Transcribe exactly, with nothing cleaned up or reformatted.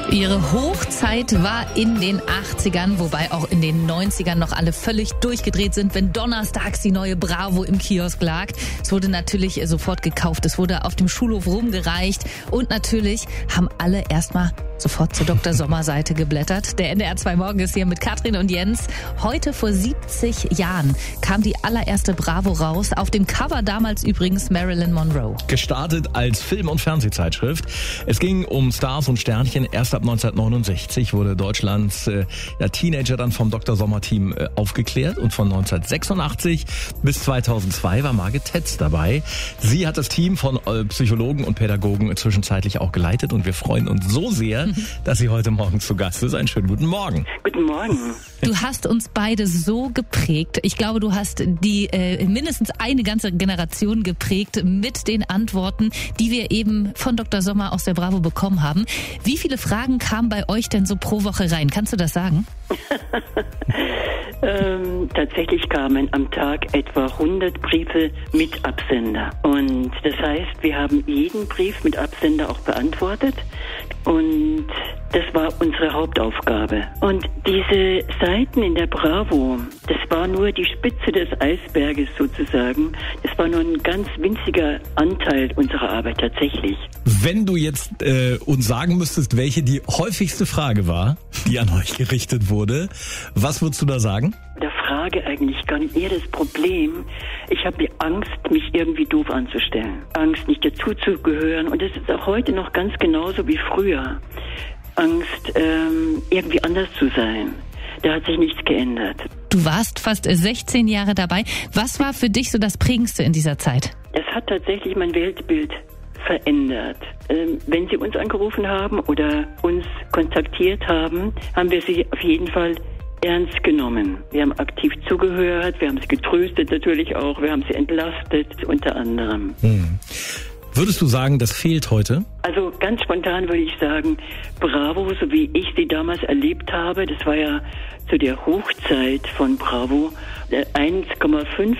Ihre Hochzeit war in den achtzigern, wobei auch in den neunzigern noch alle völlig durchgedreht sind, wenn donnerstags die neue Bravo im Kiosk lag. Es wurde natürlich sofort gekauft, es wurde auf dem Schulhof rumgereicht und natürlich haben alle erstmal sofort zur Doktor Sommer-Seite geblättert. Der N D R zwei Morgen ist hier mit Katrin und Jens. Heute vor siebzig Jahren kam die allererste Bravo raus. Auf dem Cover damals übrigens Marilyn Monroe. Gestartet als Film- und Fernsehzeitschrift. Es ging um Stars und Sternchen. Erst ab neunzehnhundertneunundsechzig wurde Deutschlands äh, ja, Teenager dann vom Doktor Sommer-Team äh, aufgeklärt. Und von neunzehnhundertsechsundachtzig bis zweitausendzwei war Margit Tetz dabei. Sie hat das Team von äh, Psychologen und Pädagogen zwischenzeitlich auch geleitet. Und wir freuen uns so sehr, dass sie heute Morgen zu Gast ist. Einen schönen guten Morgen. Guten Morgen. Du hast uns beide so geprägt. Ich glaube, du hast die äh, mindestens eine ganze Generation geprägt mit den Antworten, die wir eben von Doktor Sommer aus der Bravo bekommen haben. Wie viele Fragen kamen bei euch denn so pro Woche rein? Kannst du das sagen? ähm, tatsächlich kamen am Tag etwa hundert Briefe mit Absender. Und das heißt, wir haben jeden Brief mit Absender auch beantwortet. Und das war unsere Hauptaufgabe. Und diese Seiten in der Bravo, das war nur die Spitze des Eisberges sozusagen. Das war nur ein ganz winziger Anteil unserer Arbeit tatsächlich. Wenn du jetzt äh, uns sagen müsstest, welche die häufigste Frage war, die an euch gerichtet wurde, was würdest du da sagen? Der Frage eigentlich gar nicht, eher das Problem. Ich habe die Angst, mich irgendwie doof anzustellen. Angst, nicht dazuzugehören. Und das ist auch heute noch ganz genauso wie früher. Angst, ähm, irgendwie anders zu sein. Da hat sich nichts geändert. Du warst fast sechzehn Jahre dabei. Was war für dich so das Prägendste in dieser Zeit? Es hat tatsächlich mein Weltbild verändert. Ähm, wenn Sie uns angerufen haben oder uns kontaktiert haben, haben wir Sie auf jeden Fall ernst genommen. Wir haben aktiv zugehört, wir haben sie getröstet natürlich auch, wir haben sie entlastet unter anderem. Hm. Würdest du sagen, das fehlt heute? Also ganz spontan würde ich sagen, Bravo, so wie ich sie damals erlebt habe, das war ja zu der Hochzeit von Bravo, eins Komma fünf